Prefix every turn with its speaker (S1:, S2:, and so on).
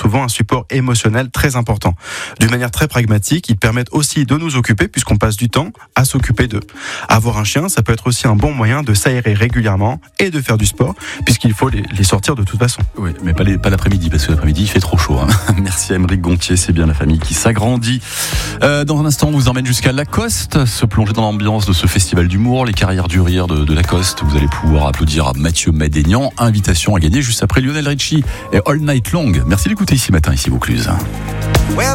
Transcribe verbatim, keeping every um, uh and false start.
S1: souvent un support émotionnel très important. D'une manière très pragmatique, ils permettent aussi de nous occuper puisqu'on passe du temps à s'occuper d'eux. Avoir un chien, ça peut être aussi un bon moyen de s'aérer régulièrement et de faire du sport puisqu'il faut les, les sortir de toute façon.
S2: Oui, mais pas, les, pas l'après-midi parce que l'après-midi il fait trop chaud. Hein. Merci à Aymeric Gontier, c'est bien la famille qui s'agrandit. Euh, dans un instant, on vous emmène jusqu'à Lacoste, se plonger dans l'ambiance de ce festival d'humour, les carrières du rire de, de Lacoste. Vous allez pouvoir applaudir à Mathieu Madénian. Invitation à gagner juste après Lionel Richie et All Night Long. Merci d'écouter Ici Matin, ici Vaucluse.